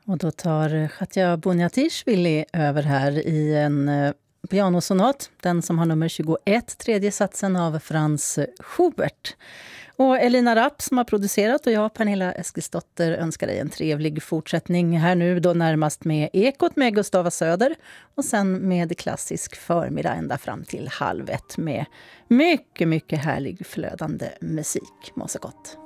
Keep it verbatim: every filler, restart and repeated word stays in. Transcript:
Och då tar Katja Boniatishvili över här i en eh, pianosonat, den som har nummer tjugoett, tredje satsen av Franz Schubert. Och Elina Rapp som har producerat och jag, Pernilla Eskilsdotter, önskar dig en trevlig fortsättning här nu då närmast med Ekot med Gustava Söder och sen med klassisk förmiddag ända fram till halv ett med mycket, mycket härlig flödande musik. Må så gott!